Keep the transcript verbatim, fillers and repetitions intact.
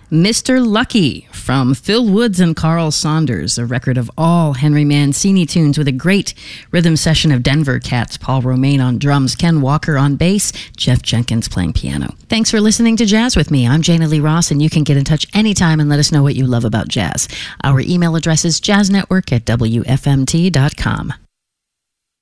Mister Lucky from Phil Woods and Carl Saunders, a record of all Henry Mancini tunes with a great rhythm session of Denver Cats, Paul Romaine on drums, Ken Walker on bass, Jeff Jenkins playing piano. Thanks for listening to Jazz with me. I'm Jana Lee Ross, and you can get in touch anytime and let us know what you love about jazz. Our email address is jazznetwork at w f m t dot com.